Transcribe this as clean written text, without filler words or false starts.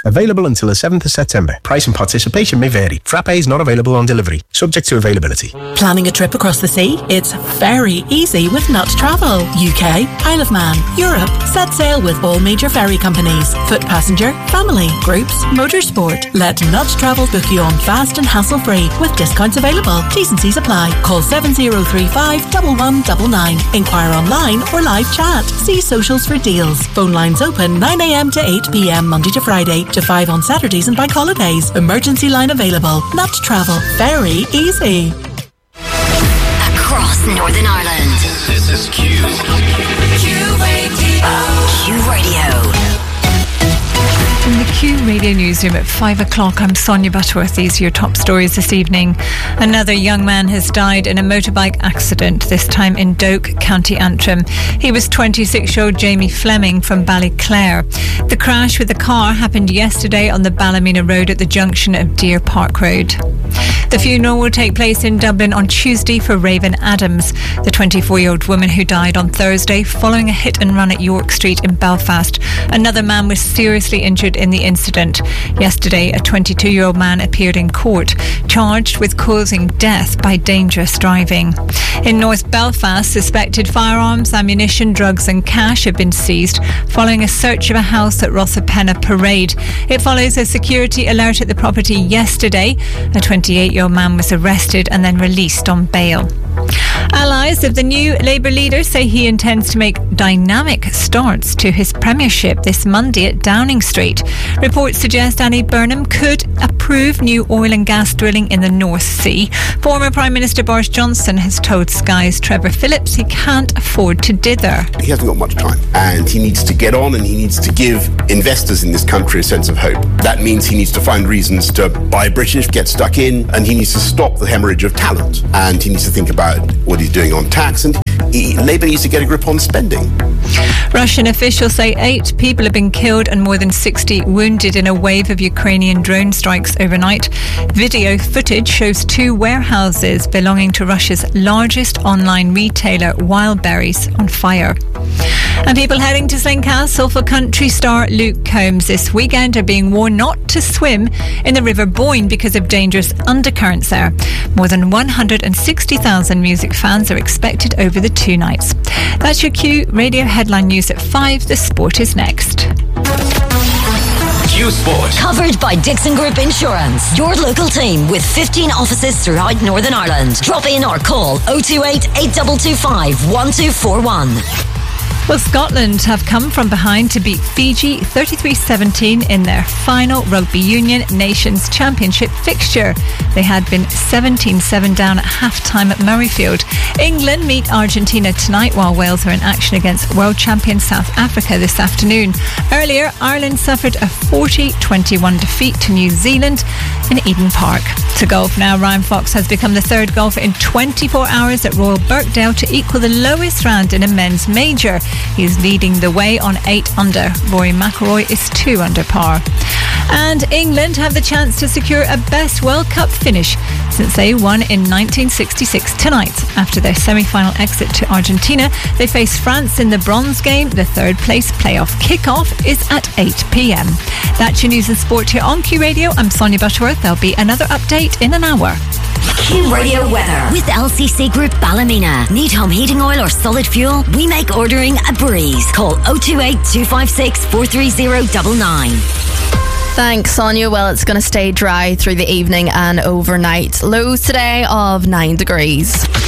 Available until the 7th of September. Price and participation may vary. Frappes not available on delivery. Subject to availability. Planning a trip across the sea? It's very easy with Nut Travel. UK, Isle of Man, Europe. Set sail with all major ferry companies. Foot passenger, family, groups, motorsport. Let Nut Travel book you on fast and hassle-free with discounts available. T's and C's apply. Call 7035 1199. Inquire online or live chat. See socials for deals. Phone lines open 9 a.m. to 8 p.m. Monday to Friday to 5 on Saturdays and bank holidays. Emergency line available. Nut Travel. Very easy. Across Northern Ireland. This is Q. Q Radio. From the Q Radio Newsroom at 5 o'clock, I'm Sonia Butterworth. These are your top stories this evening. Another young man has died in a motorbike accident, this time in Doak, County Antrim. He was 26-year-old Jamie Fleming from Ballyclare. The crash with the car happened yesterday on the Ballymena Road at the junction of Deer Park Road. The funeral will take place in Dublin on Tuesday for Raven Adams, the 24-year-old woman who died on Thursday following a hit and run at York Street in Belfast. Another man was seriously injured in the incident. Yesterday, a 22-year-old man appeared in court, charged with causing death by dangerous driving. In North Belfast, suspected firearms, ammunition, drugs and cash have been seized following a search of a house at Rothapenna Parade. It follows a security alert at the property yesterday. A 28-year-old man was arrested and then released on bail. Allies of the new Labour leader say he intends to make dynamic starts to his premiership this Monday at Downing Street. Reports suggest Annie Burnham could approve new oil and gas drilling in the North Sea. Former Prime Minister Boris Johnson has told Sky's Trevor Phillips he can't afford to dither. He hasn't got much time and he needs to get on and he needs to give investors in this country a sense of hope. That means he needs to find reasons to buy British, get stuck in, and he needs to stop the hemorrhage of talent, and he needs to think about what he's doing on tax, and Labour needs to get a grip on spending. Russian officials say 8 people have been killed and more than 60 wounded in a wave of Ukrainian drone strikes overnight. Video footage shows 2 warehouses belonging to Russia's largest online retailer, Wildberries, on fire. And people heading to Slane Castle for country star Luke Combs this weekend are being warned not to swim in the River Boyne because of dangerous undercurrents there. More than 160,000 music fans are expected over the 2 nights. That's your Q Radio headline news at 5. The sport is next. Q Sport. Covered by Dixon Group Insurance. Your local team with 15 offices throughout Northern Ireland. Drop in or call 028 8225 1241. Well, Scotland have come from behind to beat Fiji 33-17 in their final Rugby Union Nations Championship fixture. They had been 17-7 down at half-time at Murrayfield. England meet Argentina tonight while Wales are in action against world champion South Africa this afternoon. Earlier, Ireland suffered a 40-21 defeat to New Zealand in Eden Park. To golf now, Ryan Fox has become the 3rd golfer in 24 hours at Royal Birkdale to equal the lowest round in a men's major. He is leading the way on 8 under. Rory McIlroy is 2 under par. And England have the chance to secure a best World Cup finish since they won in 1966 tonight. After their semi-final exit to Argentina, they face France in the bronze game. The 3rd place playoff kick-off is at 8 p.m. That's your news and sport here on Q Radio. I'm Sonia Butterworth. There'll be another update in an hour. Q Radio weather with LCC Group Ballymena. Need home heating oil or solid fuel? We make ordering a breeze. Call 028 256 43099. Thanks, Sonia. Well, it's going to stay dry through the evening and overnight. Lows today of 9 degrees.